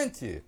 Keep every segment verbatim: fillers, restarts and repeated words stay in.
ignorante.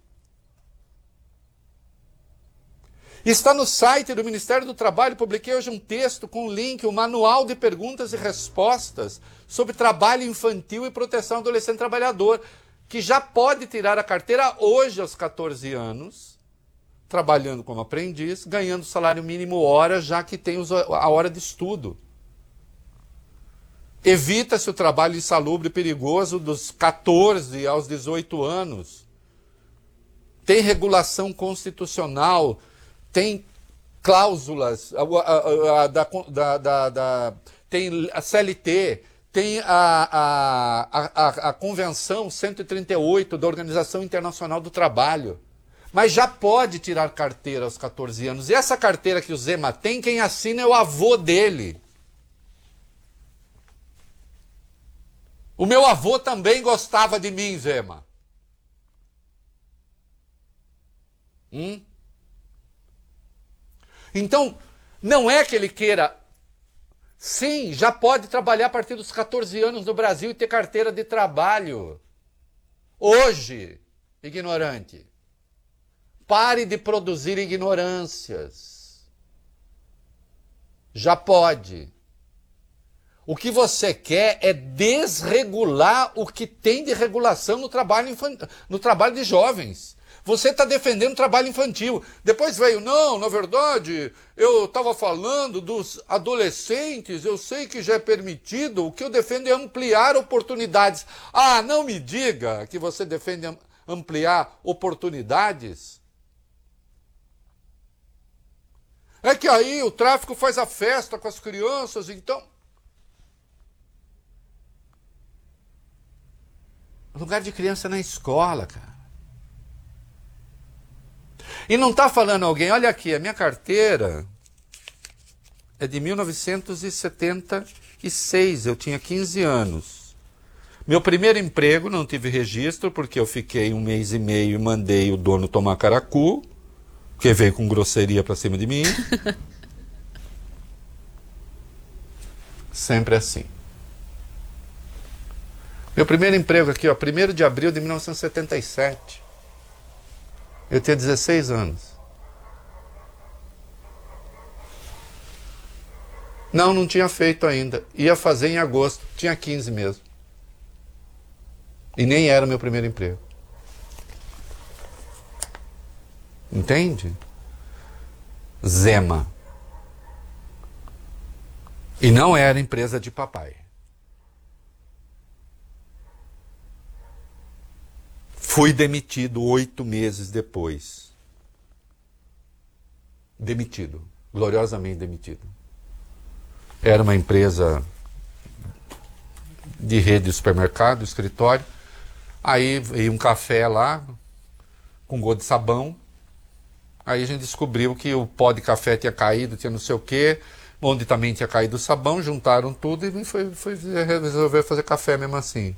Está no site do Ministério do Trabalho, publiquei hoje um texto com link, um manual de perguntas e respostas sobre trabalho infantil e proteção adolescente trabalhador, que já pode tirar a carteira hoje aos catorze anos, trabalhando como aprendiz, ganhando salário mínimo hora, já que tem a hora de estudo. Evita-se o trabalho insalubre e perigoso dos catorze aos dezoito anos. Tem regulação constitucional, tem cláusulas, a, a, a, da, da, da, da, tem a C L T, tem a, a, a, a Convenção cento e trinta e oito da Organização Internacional do Trabalho. Mas já pode tirar carteira aos catorze anos. E essa carteira que o Zema tem, quem assina é o avô dele. O meu avô também gostava de mim, Zema. Hum? Então, não é que ele queira... Sim, já pode trabalhar a partir dos catorze anos no Brasil e ter carteira de trabalho. Hoje, ignorante. Pare de produzir ignorâncias. Já pode. O que você quer é desregular o que tem de regulação no trabalho, infant... no trabalho de jovens. Você está defendendo o trabalho infantil. Depois veio, não, na verdade, eu estava falando dos adolescentes, eu sei que já é permitido, o que eu defendo é ampliar oportunidades. Ah, não me diga que você defende ampliar oportunidades. É que aí o tráfico faz a festa com as crianças, então... Lugar de criança na escola, cara. E não está falando alguém, olha aqui, a minha carteira é de mil novecentos e setenta e seis, eu tinha quinze anos. Meu primeiro emprego não tive registro, porque eu fiquei um mês e meio e mandei o dono tomar caracu, porque veio com grosseria para cima de mim. Sempre assim. Meu primeiro emprego aqui, ó, primeiro de abril de mil novecentos e setenta e sete. Eu tinha dezesseis anos. Não, não tinha feito ainda. Ia fazer em agosto. Tinha quinze mesmo. E nem era o meu primeiro emprego. Entende? Zema. E não era empresa de papai. Fui demitido oito meses depois. Demitido. Gloriosamente demitido. Era uma empresa de rede de supermercado, escritório. Aí veio um café lá, com gosto de sabão. Aí a gente descobriu que o pó de café tinha caído, tinha não sei o quê, onde também tinha caído o sabão, juntaram tudo e foi, foi resolver fazer café mesmo assim.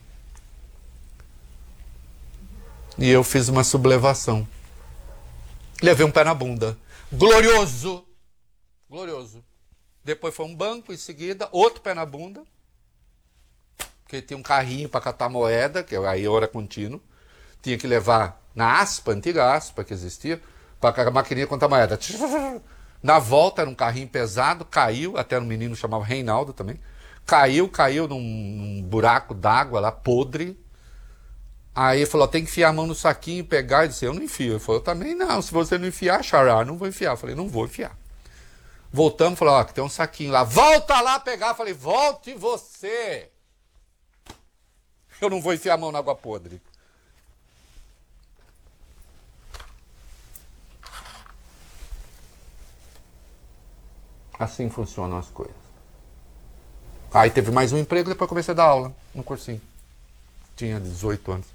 E eu fiz uma sublevação. Levei um pé na bunda. Glorioso! Glorioso. Depois foi um banco, em seguida, outro pé na bunda. Porque tinha um carrinho para catar moeda, que aí era contínuo. Tinha que levar na aspa, antiga aspa que existia, para a maquininha contar moeda. Na volta era um carrinho pesado, caiu, até um menino chamava Reinaldo também. Caiu, caiu num, num buraco d'água lá, podre. Aí ele falou, tem que enfiar a mão no saquinho e pegar. Eu disse, eu não enfio. Ele falou, também não, se você não enfiar, xará, não vou enfiar. Eu falei, não vou enfiar. Voltamos, falou, ó, que tem um saquinho lá. Volta lá pegar. Eu falei, volte você. Eu não vou enfiar a mão na água podre. Assim funcionam as coisas. Aí teve mais um emprego, depois comecei a dar aula no cursinho. Tinha dezoito anos.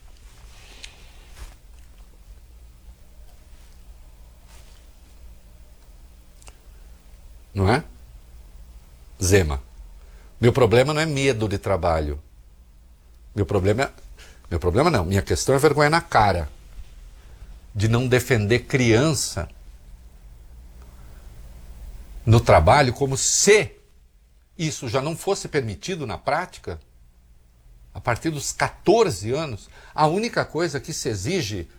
Não é? Zema. Meu problema não é medo de trabalho. Meu problema é... Meu problema não. Minha questão é vergonha na cara. De não defender criança no trabalho como se isso já não fosse permitido na prática. A partir dos catorze anos, a única coisa que se exige